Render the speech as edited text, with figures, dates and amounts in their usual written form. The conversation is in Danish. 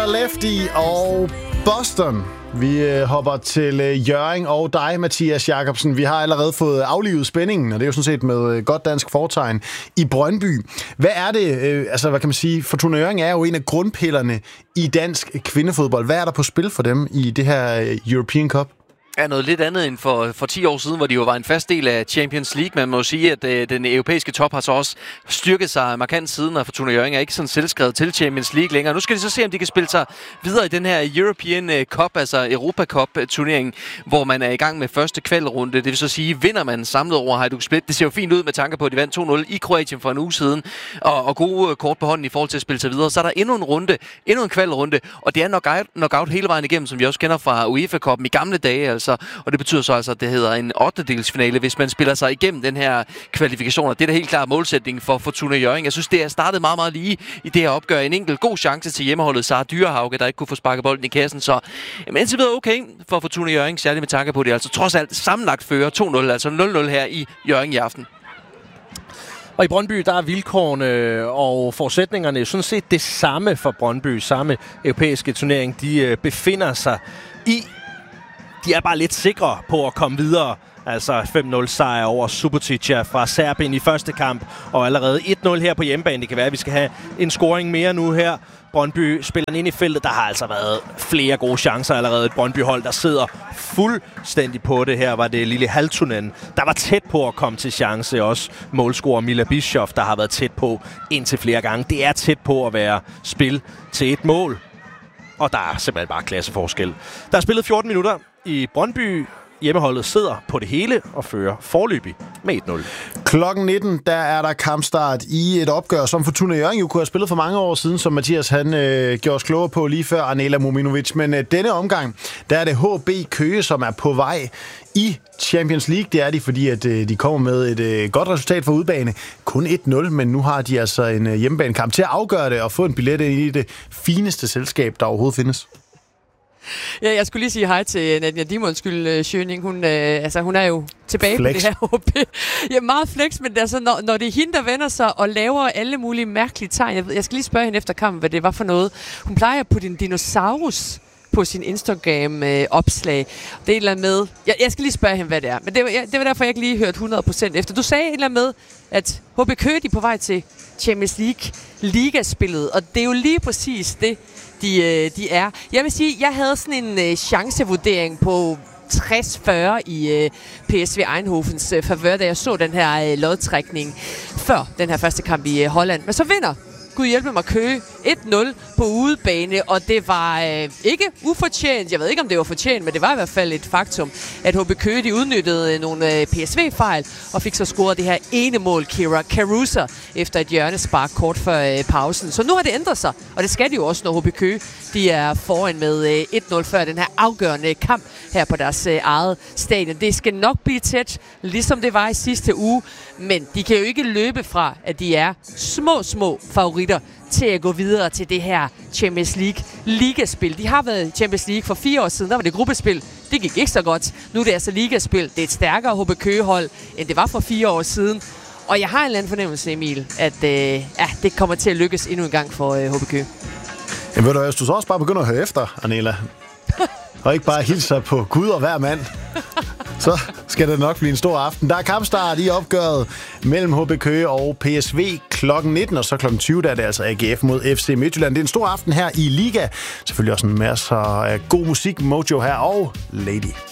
Lefty og Boston. Vi hopper til Hjørring og dig, Mathias Jacobsen. Vi har allerede fået aflivet spændingen, og det er jo sådan set med godt dansk fortegn i Brøndby. Hvad er det, hvad kan man sige? Fortuna Hjørring er jo en af grundpillerne i dansk kvindefodbold. Hvad er der på spil for dem i det her European Cup? Er noget lidt andet end for 10 år siden, hvor de jo var en fast del af Champions League. Man må jo sige, at den europæiske top har så også styrket sig markant siden, og Fortuna Hjørring er ikke sådan selvskrevet til Champions League længere. Nu skal de så se, om de kan spille sig videre i den her European Cup, altså Europa Cup-turneringen, hvor man er i gang med første kvalrunde. Det vil så sige, vinder man samlet over Hajduk Split. Det ser jo fint ud med tanke på, at de vandt 2-0 i Kroatien for en uge siden, og gode kort på hånden i forhold til at spille sig videre. Så er der endnu en kvalrunde, og det er knockout hele vejen igennem, som vi også kender fra UEFA-cupen i gamle dage, altså. Og det betyder så altså, at det hedder en 8-delsfinale, hvis man spiller sig igennem den her kvalifikation. Det er da helt klart målsætningen for Fortuna Hjørring. Jeg synes, det er startet meget, meget lige i det her opgør. En enkelt god chance til hjemmeholdet Sara Dyrehauge, der ikke kunne få sparket bolden i kassen. Så indtil videre okay for Fortuna Hjørring, særligt med tanke på det. Altså trods alt sammenlagt fører 2-0, altså 0-0 her i Hjørring i aften. Og i Brøndby, der er vilkårene og forudsætningerne sådan set det samme for Brøndby. Samme europæiske turnering, de befinder sig i. De er bare lidt sikre på at komme videre. Altså 5-0 sejr over Subotica fra Serbien i første kamp. Og allerede 1-0 her på hjemmebane. Det kan være, at vi skal have en scoring mere nu her. Brøndby spiller ind i feltet. Der har altså været flere gode chancer allerede. Et Brøndby-hold, der sidder fuldstændig på det. Her var det Lille Haltunen, der var tæt på at komme til chance. Også målscorer Mila Bischoff, der har været tæt på indtil flere gange. Det er tæt på at være spil til et mål. Og der er simpelthen bare klasseforskel. Der er spillet 14 minutter i Brøndby. Hjemmeholdet sidder på det hele og fører foreløbig med 1-0. Klokken 19, der er der kampstart i et opgør, som Fortuna Hjørring jo kunne have spillet for mange år siden, som Mathias han gjorde os klogere på lige før Anela Mominovic. Men denne omgang, der er det HB Køge, som er på vej i Champions League. Det er de, fordi at de kommer med et godt resultat for udebane. Kun 1-0, men nu har de altså en hjemmebanekamp til at afgøre det og få en billet ind i det fineste selskab, der overhovedet findes. Ja, jeg skulle lige sige hej til Nadia Dimonskyld Schøning. Hun er jo tilbage flex. På det her HB. Ja, meget flex, men altså, når det er hende, der vender sig og laver alle mulige mærkelige tegn. Jeg skal lige spørge hende efter kampen, hvad det var for noget. Hun plejer at putte en dinosaurus på sin Instagram-opslag. Det er et eller andet med... Jeg skal lige spørge hende, hvad det er. Men det var derfor, jeg ikke lige hørte 100% efter. Du sagde et eller andet med, at HB Køge er på vej til Champions League ligaspillet, og det er jo lige præcis det, de er. Jeg vil sige, jeg havde sådan en chancevurdering på 60-40 i PSV Eindhovens favør, da jeg så den her lodtrækning før den her første kamp i Holland. Men så vinder Gud hjælpe mig Køge 1-0 på udebane, og det var ikke ufortjent. Jeg ved ikke, om det var fortjent, men det var i hvert fald et faktum, at HB Køge de udnyttede nogle PSV-fejl og fik så scoret det her ene mål, Kira Caruso, efter et hjørnespark kort før pausen. Så nu har det ændret sig, og det skal de jo også, når HB Køge de er foran med 1-0 før den her afgørende kamp her på deres eget stadion. Det skal nok blive tæt, ligesom det var i sidste uge, men de kan jo ikke løbe fra, at de er små favoritter til at gå videre til det her Champions League ligaspil. De har været i Champions League for 4 år siden, der var det gruppespil. Det gik ikke så godt. Nu er det altså ligaspil. Det er et stærkere HB Køge-hold, end det var for 4 år siden. Og jeg har en eller anden fornemmelse, Emil, at det kommer til at lykkes endnu en gang for HB Køge. Jamen ved du, hvis du så også bare begynder at høre efter, Anela, og ikke bare hilser på Gud og hver mand, så skal det nok blive en stor aften. Der er kampstart i opgøret mellem HB Køge og PSV klokken 19, og så klokken 20, der er det altså AGF mod FC Midtjylland. Det er en stor aften her i Liga. Selvfølgelig også en masse af god musik, Mojo her og Lady.